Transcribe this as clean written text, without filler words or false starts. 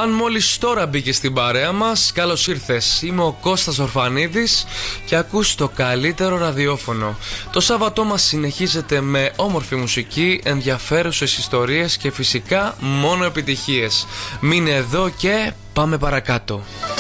Αν μόλις τώρα μπήκε στην παρέα μας, καλώς ήρθες. Είμαι ο Κώστας Ορφανίδης και ακούς το καλύτερο ραδιόφωνο. Το Σάββατό μας συνεχίζεται με όμορφη μουσική, ενδιαφέρουσες ιστορίες και φυσικά μόνο επιτυχίες. Μείνε εδώ και πάμε παρακάτω.